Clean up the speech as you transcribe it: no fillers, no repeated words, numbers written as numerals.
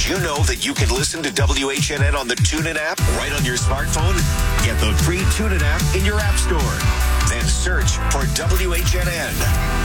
Did you know that you can listen to WHNN on the TuneIn app right on your smartphone? Get the free TuneIn app in your app store. Then search for WHNN.